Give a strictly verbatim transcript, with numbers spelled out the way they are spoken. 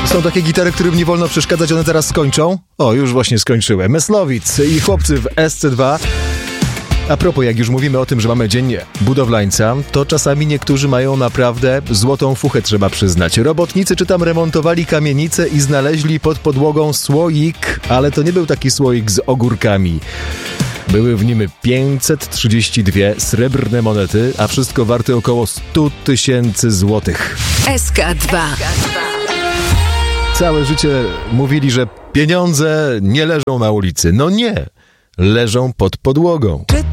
Są takie gitary, którym nie wolno przeszkadzać, one teraz skończą? O, już właśnie skończyłem. Myslowic i chłopcy w S C dwa. A propos, jak już mówimy o tym, że mamy dzień budowlańca, to czasami niektórzy mają naprawdę złotą fuchę, trzeba przyznać. Robotnicy czy tam remontowali kamienicę i znaleźli pod podłogą słoik, ale to nie był taki słoik z ogórkami. Były w nim pięćset trzydzieści dwie srebrne monety, a wszystko warte około sto tysięcy złotych. S K dwa. Całe życie mówili, że pieniądze nie leżą na ulicy. No nie, leżą pod podłogą.